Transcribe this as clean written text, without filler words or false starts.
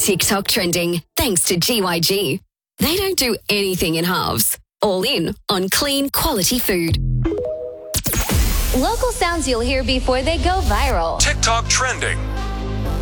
TikTok trending thanks to GYG. They don't do anything in halves. All in on clean, quality food. Local sounds you'll hear before they go viral. TikTok trending.